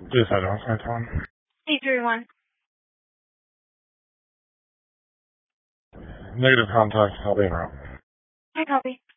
Yes, I don't. Antoine. 831. Negative contact. I'll be en route. I copy.